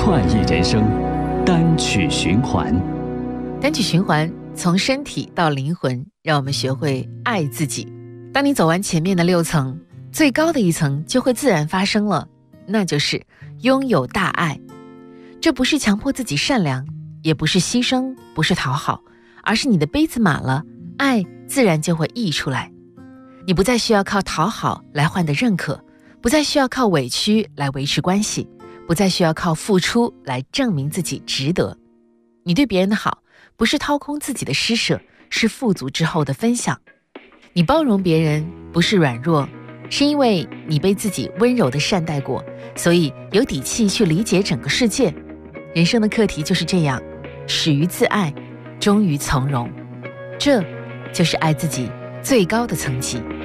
快意人生，单曲循环。 单曲循环，从身体到灵魂，让我们学会爱自己。当你走完前面的6层，最高的一层就会自然发生了，那就是拥有大爱。这不是强迫自己善良，也不是牺牲，不是讨好，而是你的杯子满了，爱自然就会溢出来。你不再需要靠讨好来换得认可，不再需要靠委屈来维持关系，不再需要靠付出来证明自己值得。你对别人的好，不是掏空自己的施舍，是富足之后的分享。你包容别人，不是软弱，是因为你被自己温柔地善待过，所以有底气去理解整个世界。人生的课题就是这样，始于自爱，终于从容。这就是爱自己最高的层级。